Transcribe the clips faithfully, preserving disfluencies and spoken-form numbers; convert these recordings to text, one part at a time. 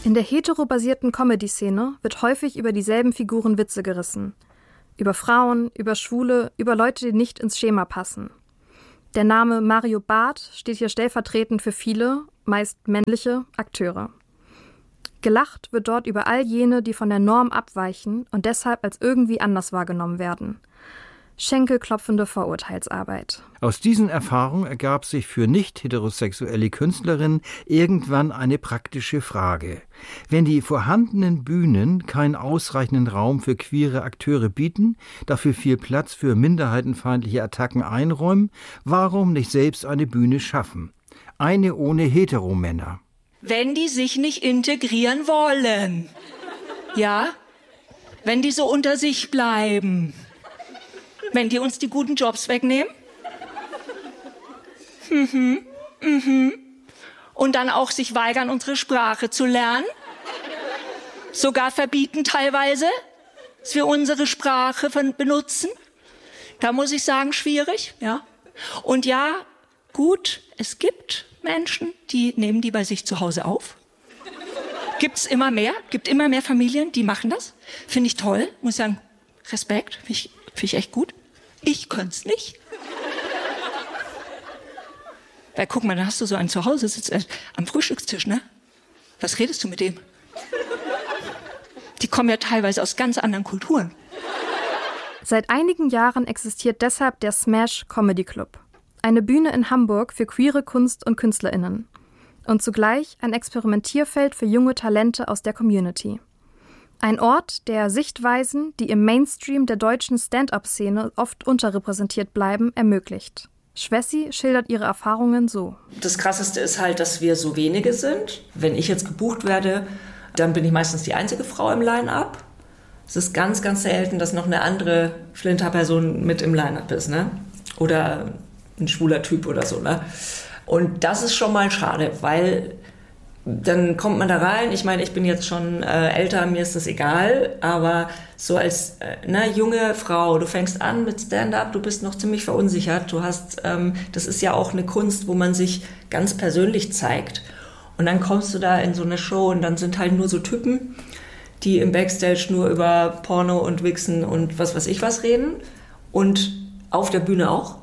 In der heterobasierten Comedy-Szene wird häufig über dieselben Figuren Witze gerissen. Über Frauen, über Schwule, über Leute, die nicht ins Schema passen. Der Name Mario Barth steht hier stellvertretend für viele, meist männliche, Akteure. Gelacht wird dort über all jene, die von der Norm abweichen und deshalb als irgendwie anders wahrgenommen werden. Schenkelklopfende Vorurteilsarbeit. Aus diesen Erfahrungen ergab sich für nicht-heterosexuelle Künstlerinnen irgendwann eine praktische Frage. Wenn die vorhandenen Bühnen keinen ausreichenden Raum für queere Akteure bieten, dafür viel Platz für minderheitenfeindliche Attacken einräumen, warum nicht selbst eine Bühne schaffen? Eine ohne Heteromänner. Wenn die sich nicht integrieren wollen. Ja? Wenn die so unter sich bleiben. Wenn die uns die guten Jobs wegnehmen? Mhm, mhm. Und dann auch sich weigern, unsere Sprache zu lernen? Sogar verbieten teilweise, dass wir unsere Sprache benutzen? Da muss ich sagen, schwierig, ja. Und ja, gut, es gibt Menschen, die nehmen die bei sich zu Hause auf. Gibt's immer mehr, gibt immer mehr Familien, die machen das. Finde ich toll, muss ich sagen, Respekt, finde ich, find ich echt gut. Ich könnte es nicht. Weil guck mal, da hast du so einen zu Hause, sitzt äh, am Frühstückstisch, ne? Was redest du mit dem? Die kommen ja teilweise aus ganz anderen Kulturen. Seit einigen Jahren existiert deshalb der Smash Comedy Club. Eine Bühne in Hamburg für queere Kunst- und KünstlerInnen. Und zugleich ein Experimentierfeld für junge Talente aus der Community. Ein Ort, der Sichtweisen, die im Mainstream der deutschen Stand-up-Szene oft unterrepräsentiert bleiben, ermöglicht. Schwessi schildert ihre Erfahrungen so. Das Krasseste ist halt, dass wir so wenige sind. Wenn ich jetzt gebucht werde, dann bin ich meistens die einzige Frau im Line-Up. Es ist ganz, ganz selten, dass noch eine andere Flinter-Person mit im Line-Up ist, ne? Oder ein schwuler Typ oder so, ne? Und das ist schon mal schade, weil dann kommt man da rein. Ich meine, ich bin jetzt schon äh, älter, mir ist das egal, aber so als äh, ne, junge Frau, du fängst an mit Stand-up, du bist noch ziemlich verunsichert. Du hast, ähm, das ist ja auch eine Kunst, wo man sich ganz persönlich zeigt. Und dann kommst du da in so eine Show und dann sind halt nur so Typen, die im Backstage nur über Porno und Wichsen und was weiß ich was reden und auf der Bühne auch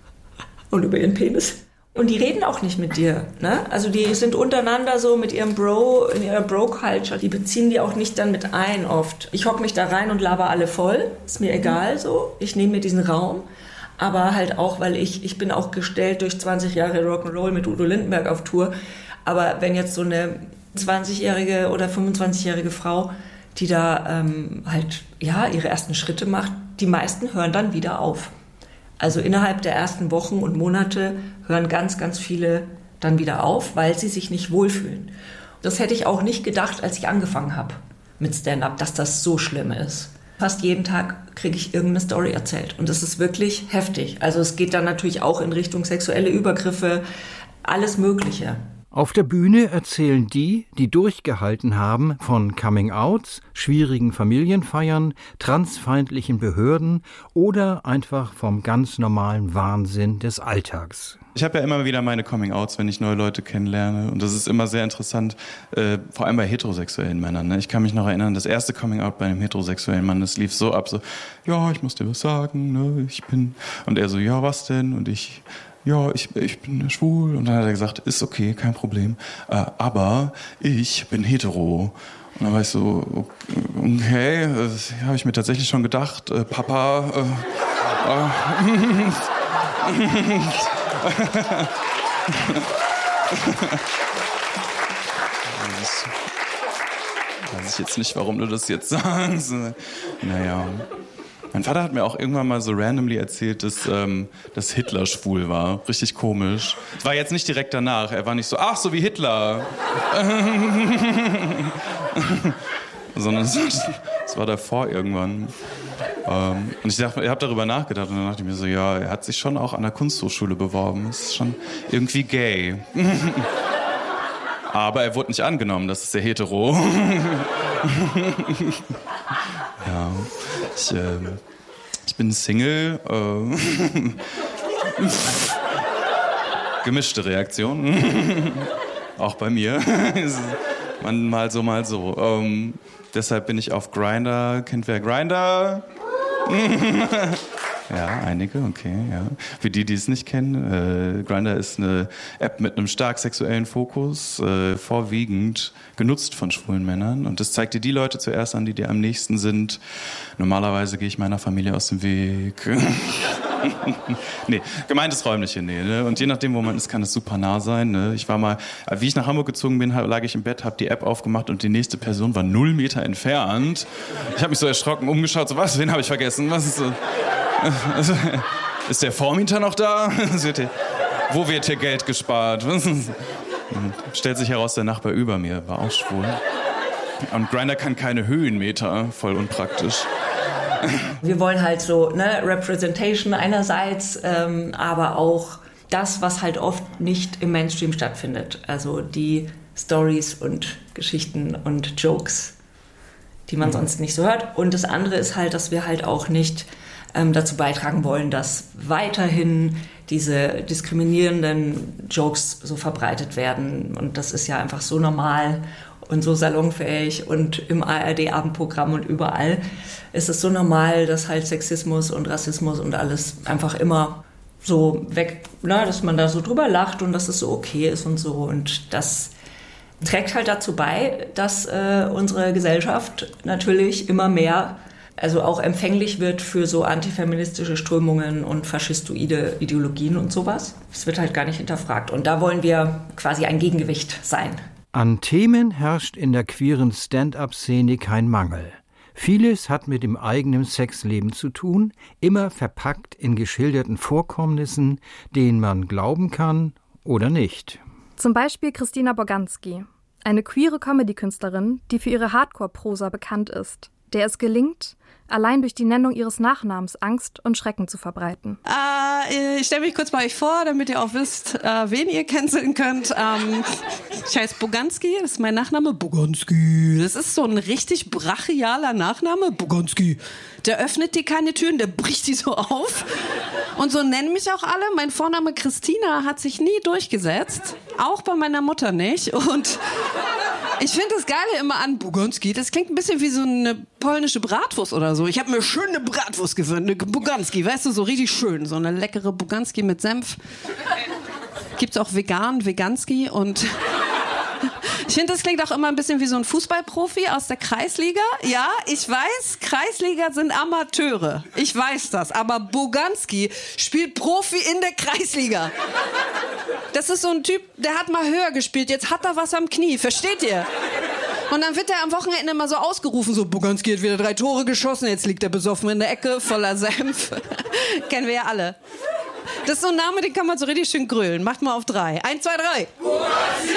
und über ihren Penis. Und die reden auch nicht mit dir, ne? Also die sind untereinander so mit ihrem Bro, in ihrer Bro-Culture. Die beziehen die auch nicht dann mit ein oft. Ich hock mich da rein und laber alle voll. Ist mir egal so. Ich nehme mir diesen Raum. Aber halt auch, weil ich, ich bin auch gestellt durch zwanzig Jahre Rock'n'Roll mit Udo Lindenberg auf Tour. Aber wenn jetzt so eine zwanzigjährige oder fünfundzwanzigjährige Frau, die da ähm, halt, ja, ihre ersten Schritte macht, die meisten hören dann wieder auf. Also innerhalb der ersten Wochen und Monate hören ganz, ganz viele dann wieder auf, weil sie sich nicht wohlfühlen. Das hätte ich auch nicht gedacht, als ich angefangen habe mit Stand-up, dass das so schlimm ist. Fast jeden Tag kriege ich irgendeine Story erzählt und das ist wirklich heftig. Also es geht dann natürlich auch in Richtung sexuelle Übergriffe, alles Mögliche. Auf der Bühne erzählen die, die durchgehalten haben, von Coming-Outs, schwierigen Familienfeiern, transfeindlichen Behörden oder einfach vom ganz normalen Wahnsinn des Alltags. Ich habe ja immer wieder meine Coming-Outs, wenn ich neue Leute kennenlerne. Und das ist immer sehr interessant, äh, vor allem bei heterosexuellen Männern. Ne? Ich kann mich noch erinnern, das erste Coming-Out bei einem heterosexuellen Mann, das lief so ab, so, ja, ich muss dir was sagen, ne? Ich bin... Und er so, ja, was denn? Und ich... ja, ich, ich bin schwul. Und dann hat er gesagt, ist okay, kein Problem. Äh, aber ich bin hetero. Und dann war ich so, okay, das habe ich mir tatsächlich schon gedacht. Äh, Papa, äh, äh, weiß ich jetzt nicht, warum du das jetzt sagst. Naja... Mein Vater hat mir auch irgendwann mal so randomly erzählt, dass, ähm, dass Hitler schwul war. Richtig komisch. Es war jetzt nicht direkt danach. Er war nicht so, ach, so wie Hitler. Sondern es, es war davor irgendwann. Ähm, und ich dachte, ich habe darüber nachgedacht und dann dachte ich mir so, ja, er hat sich schon auch an der Kunsthochschule beworben. Das ist schon irgendwie gay. Aber er wurde nicht angenommen, das ist sehr hetero. Ja, ich, äh, ich bin Single. Äh, gemischte Reaktion. Auch bei mir. Man, mal so, mal so. Ähm, deshalb bin ich auf Grindr. Kennt wer Grindr? Ja, einige, okay, ja. Für die, die es nicht kennen, äh, Grindr ist eine App mit einem stark sexuellen Fokus, äh, vorwiegend genutzt von schwulen Männern. Und das zeigt dir die Leute zuerst an, die dir am nächsten sind. Normalerweise gehe ich meiner Familie aus dem Weg. Nee, gemeintes räumliche Nähe. Ne? Und je nachdem, wo man ist, kann es super nah sein. Ne? Ich war mal, wie ich nach Hamburg gezogen bin, lag ich im Bett, habe die App aufgemacht und die nächste Person war null Meter entfernt. Ich habe mich so erschrocken, umgeschaut, so was, wen habe ich vergessen? Was ist so? Also, ist der Vormieter noch da? Wo wird hier Geld gespart? Stellt sich heraus, der Nachbar über mir war auch schwul. Und Grindr kann keine Höhenmeter, voll unpraktisch. Wir wollen halt so ne, Representation einerseits, ähm, aber auch das, was halt oft nicht im Mainstream stattfindet. Also die Stories und Geschichten und Jokes, die man mhm. sonst nicht so hört. Und das andere ist halt, dass wir halt auch nicht ähm, dazu beitragen wollen, dass weiterhin diese diskriminierenden Jokes so verbreitet werden. Und das ist ja einfach so normal und so salonfähig und im A R D-Abendprogramm und überall ist es so normal, dass halt Sexismus und Rassismus und alles einfach immer so weg, ne, dass man da so drüber lacht und dass es so okay ist und so. Und das trägt halt dazu bei, dass äh, unsere Gesellschaft natürlich immer mehr, also auch empfänglich wird für so antifeministische Strömungen und faschistoide Ideologien und sowas. Das wird halt gar nicht hinterfragt. Und da wollen wir quasi ein Gegengewicht sein. An Themen herrscht in der queeren Stand-up-Szene kein Mangel. Vieles hat mit dem eigenen Sexleben zu tun, immer verpackt in geschilderten Vorkommnissen, denen man glauben kann oder nicht. Zum Beispiel Christina Boganski, eine queere Comedy-Künstlerin, die für ihre Hardcore-Prosa bekannt ist, der es gelingt, allein durch die Nennung ihres Nachnamens Angst und Schrecken zu verbreiten. Äh, ich stelle mich kurz bei euch vor, damit ihr auch wisst, äh, wen ihr canceln könnt. Ähm, ich heiße Boganski, das ist mein Nachname. Boganski. Das ist so ein richtig brachialer Nachname. Boganski. Der öffnet dir keine Türen, der bricht die so auf. Und so nennen mich auch alle. Mein Vorname Christina hat sich nie durchgesetzt. Auch bei meiner Mutter nicht. Und ich finde das Geile immer an Boganski. Das klingt ein bisschen wie so eine polnische Bratwurst oder so. Ich habe mir schön eine Bratwurst gewöhnt, eine Boganski, weißt du, so richtig schön. So eine leckere Boganski mit Senf. Gibt's auch vegan, Veganski und ich finde, das klingt auch immer ein bisschen wie so ein Fußballprofi aus der Kreisliga. Ja, ich weiß, Kreisliga sind Amateure. Ich weiß das. Aber Boganski spielt Profi in der Kreisliga. Das ist so ein Typ, der hat mal höher gespielt. Jetzt hat er was am Knie. Versteht ihr? Und dann wird er am Wochenende immer so ausgerufen, so Boganski hat wieder drei Tore geschossen, jetzt liegt er besoffen in der Ecke, voller Senf. Kennen wir ja alle. Das ist so ein Name, den kann man so richtig schön grölen. Macht mal auf drei. Eins, zwei, drei.